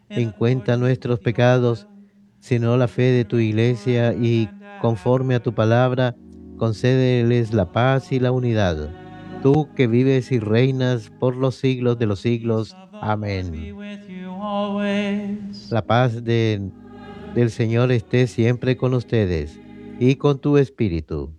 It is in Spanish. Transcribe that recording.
en cuenta nuestros pecados, sino la fe de tu iglesia y, conforme a tu palabra, concédeles la paz y la unidad. Tú que vives y reinas por los siglos de los siglos. Amén. La paz del Señor esté siempre con ustedes y con tu espíritu.